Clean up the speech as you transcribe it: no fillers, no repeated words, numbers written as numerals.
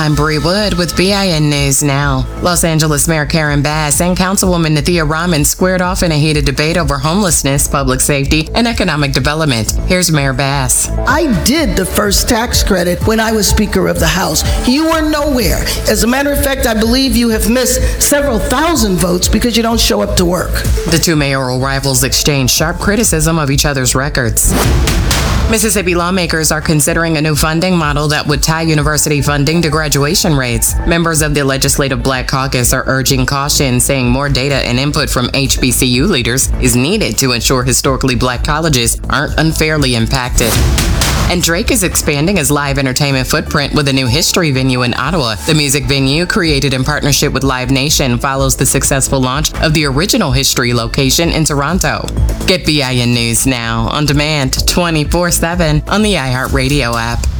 I'm Bree Wood with BIN News Now. Los Angeles Mayor Karen Bass and Councilwoman Nathia Rahman squared off in a heated debate over homelessness, public safety, and economic development. Here's Mayor Bass. I did the first tax credit when I was Speaker of the House. You were nowhere. As a matter of fact, I believe you have missed several thousand votes because you don't show up to work. The two mayoral rivals exchanged sharp criticism of each other's records. Mississippi lawmakers are considering a new funding model that would tie university funding to graduation rates. Members of the Legislative Black Caucus are urging caution, saying more data and input from HBCU leaders is needed to ensure historically black colleges aren't unfairly impacted. And Drake is expanding his live entertainment footprint with a new history venue in Ottawa. The music venue, created in partnership with Live Nation, follows the successful launch of the original history location in Toronto. Get BIN News Now on demand 24/7 on the iHeartRadio app.